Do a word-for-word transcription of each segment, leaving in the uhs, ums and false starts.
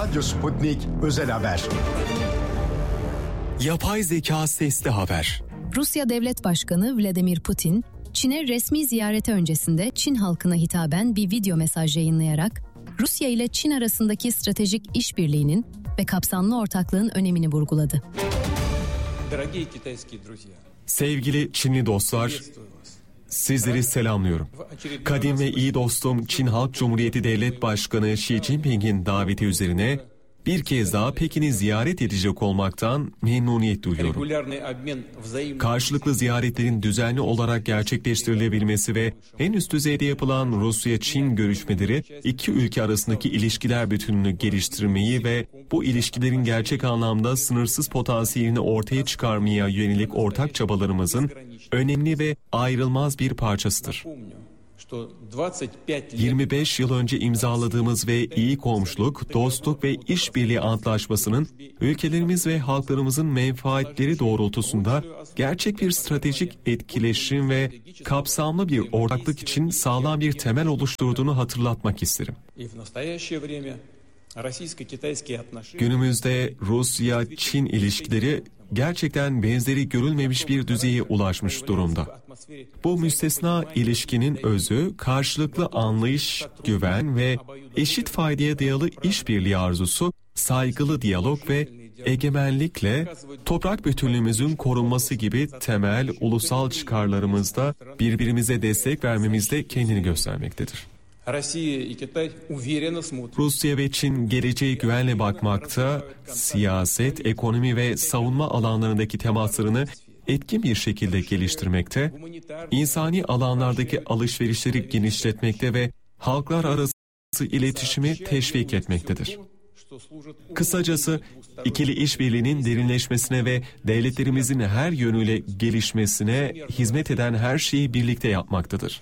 Radyo Sputnik Özel Haber. Yapay zeka sesli haber. Rusya Devlet Başkanı Vladimir Putin, Çin'e resmi ziyareti öncesinde Çin halkına hitaben bir video mesaj yayınlayarak Rusya ile Çin arasındaki stratejik işbirliğinin ve kapsamlı ortaklığın önemini vurguladı. Sevgili Çinli dostlar, sizleri selamlıyorum. Kadim ve iyi dostum Çin Halk Cumhuriyeti Devlet Başkanı Xi Jinping'in daveti üzerine bir kez daha Pekin'i ziyaret edecek olmaktan memnuniyet duyuyorum. Karşılıklı ziyaretlerin düzenli olarak gerçekleştirilebilmesi ve en üst düzeyde yapılan Rusya-Çin görüşmeleri iki ülke arasındaki ilişkiler bütününü geliştirmeyi ve bu ilişkilerin gerçek anlamda sınırsız potansiyelini ortaya çıkarmaya yönelik ortak çabalarımızın önemli ve ayrılmaz bir parçasıdır. yirmi beş yıl önce imzaladığımız ve iyi komşuluk, dostluk ve işbirliği antlaşmasının ülkelerimiz ve halklarımızın menfaatleri doğrultusunda gerçek bir stratejik etkileşim ve kapsamlı bir ortaklık için sağlam bir temel oluşturduğunu hatırlatmak isterim. Günümüzde Rusya-Çin ilişkileri gerçekten benzeri görülmemiş bir düzeye ulaşmış durumda. Bu müstesna ilişkinin özü, karşılıklı anlayış, güven ve eşit faydaya dayalı işbirliği arzusu, saygılı diyalog ve egemenlikle toprak bütünlüğümüzün korunması gibi temel ulusal çıkarlarımızda birbirimize destek vermemizde kendini göstermektedir. Rusya ve Çin geleceğe güvenle bakmakta, siyaset, ekonomi ve savunma alanlarındaki temaslarını etkin bir şekilde geliştirmekte, insani alanlardaki alışverişleri genişletmekte ve halklar arası iletişimi teşvik etmektedir. Kısacası ikili işbirliğinin derinleşmesine ve devletlerimizin her yönüyle gelişmesine hizmet eden her şeyi birlikte yapmaktadır.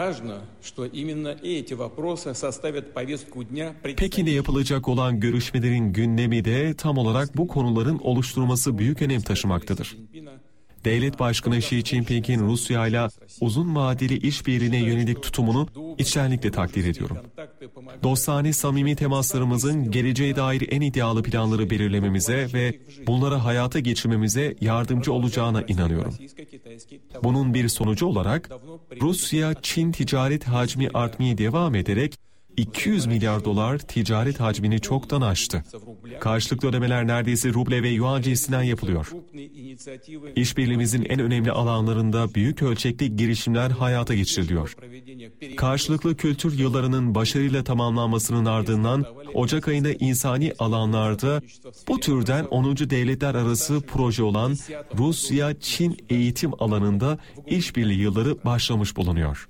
Pekin'de yapılacak olan görüşmelerin gündemi de tam olarak bu konuların oluşturulması büyük önem taşımaktadır. Devlet Başkanı Xi Jinping'in Rusya ile uzun vadeli işbirliğine yönelik tutumunu içtenlikle takdir ediyorum. Dostane samimi temaslarımızın geleceğe dair en iddialı planları belirlememize ve bunları hayata geçirmemize yardımcı olacağına inanıyorum. Bunun bir sonucu olarak Rusya-Çin ticaret hacmi artmaya devam ederek iki yüz milyar dolar ticaret hacmini çoktan aştı. Karşılıklı ödemeler neredeyse ruble ve yuan cinsinden yapılıyor. İşbirliğimizin en önemli alanlarında büyük ölçekli girişimler hayata geçiriliyor. Karşılıklı kültür yıllarının başarıyla tamamlanmasının ardından Ocak ayında insani alanlarda bu türden onuncu devletler arası proje olan Rusya-Çin eğitim alanında işbirliği yılları başlamış bulunuyor.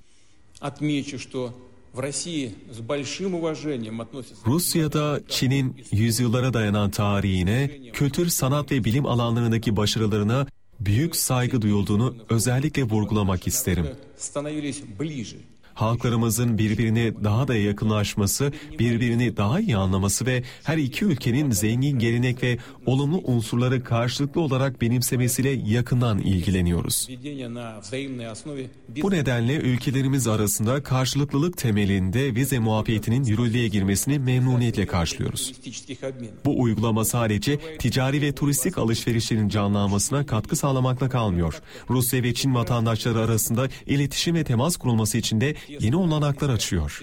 Rusya'da Çin'in yüzyıllara dayanan tarihine, kültür, sanat ve bilim alanlarındaki başarılarına büyük saygı duyulduğunu özellikle vurgulamak isterim. Halklarımızın birbirine daha da yakınlaşması, birbirini daha iyi anlaması ve her iki ülkenin zengin gelenek ve olumlu unsurları karşılıklı olarak benimsemesiyle yakından ilgileniyoruz. Bu nedenle ülkelerimiz arasında karşılıklılık temelinde vize muhabbetinin yürürlüğe girmesini memnuniyetle karşılıyoruz. Bu uygulama sadece ticari ve turistik alışverişlerin canlanmasına katkı sağlamakla kalmıyor. Rusya ve Çin vatandaşları arasında iletişim ve temas kurulması için de yeni olanaklar açıyor.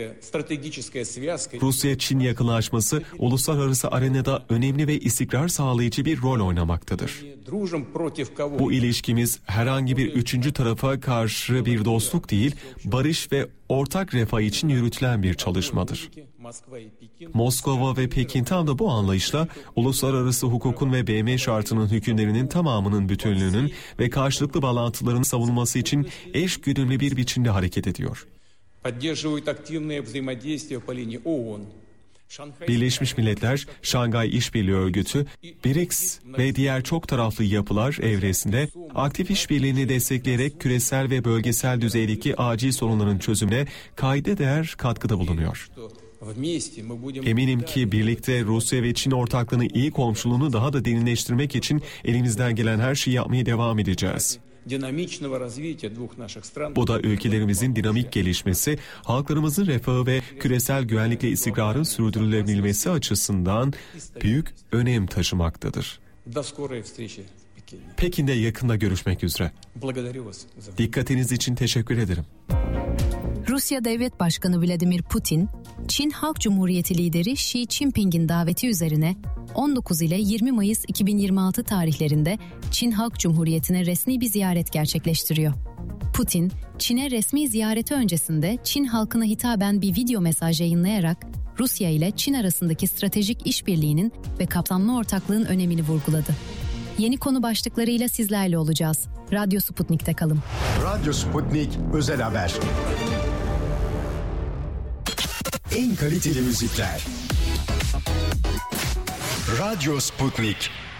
Rusya-Çin yakınlaşması uluslararası arenada önemli ve istikrar sağlayıcı bir rol oynamaktadır. Bu ilişkimiz herhangi bir üçüncü tarafa karşı bir dostluk değil, barış ve ortak refah için yürütülen bir çalışmadır. Moskova ve Pekin tam da bu anlayışla uluslararası hukukun ve B M şartının hükümlerinin tamamının bütünlüğünün ve karşılıklı bağlantıların savunulması için eşgüdümlü bir biçimde hareket ediyor. Birleşmiş Milletler, Şangay İşbirliği Örgütü, B R I C S ve diğer çok taraflı yapılar evresinde aktif işbirliğini destekleyerek küresel ve bölgesel düzeydeki acil sorunların çözümüne kayda değer katkıda bulunuyor. Eminim ki birlikte Rusya ve Çin ortaklığını iyi komşuluğunu daha da derinleştirmek için elimizden gelen her şeyi yapmaya devam edeceğiz. Bu da ülkelerimizin dinamik gelişmesi, halklarımızın refahı ve küresel güvenlikle istikrarın sürdürülebilmesi açısından büyük önem taşımaktadır. Pekin'de yakında görüşmek üzere. Dikkatiniz için teşekkür ederim. Rusya Devlet Başkanı Vladimir Putin, Çin Halk Cumhuriyeti lideri Xi Jinping'in daveti üzerine on dokuz ile yirmi Mayıs iki bin yirmi altı tarihlerinde Çin Halk Cumhuriyeti'ne resmi bir ziyaret gerçekleştiriyor. Putin, Çin'e resmi ziyareti öncesinde Çin halkına hitaben bir video mesaj yayınlayarak Rusya ile Çin arasındaki stratejik işbirliğinin ve kapsamlı ortaklığın önemini vurguladı. Yeni konu başlıklarıyla sizlerle olacağız. Radyo Sputnik'te kalın. Radyo Sputnik Özel Haber. En kaliteli müzikler. Radyo Sputnik.